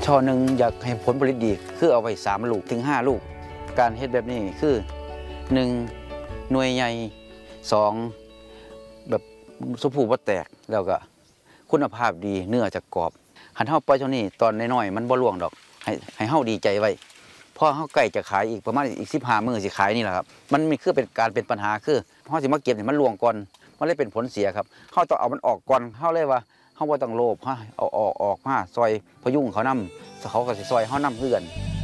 ช่อหนึ่งอยากให้ผลผลิตดีคือเอาไว้3 ลูกถึง 5 ลูกการเฮ็ดแบบนี้คือ1หน่วยใหญ่2แบบสมบูรณ์บ่แตกแล้วก็คุณภาพดีเนื้อจะกรอบหันเฮาปล่อยเท่านี้ตอนน้อยๆมันบ่ล่วงดอกให้เฮาดีใจไว้พอเฮาใกล้จะขายอีกประมาณอีก15 มื้อสิขายนี่แหละครับมันมีคือเป็นปัญหาคือเฮาสิมาเก็บให้มันล่วงก่อนมันเลยเป็นผลเสียครับเฮาต้องเอามันออกก่อนเฮาเลยว่าเฮาบ่ต้องโลภเอาออกมาซอยพยุงเขานำเขาก็สิซอยเฮานำคือกัน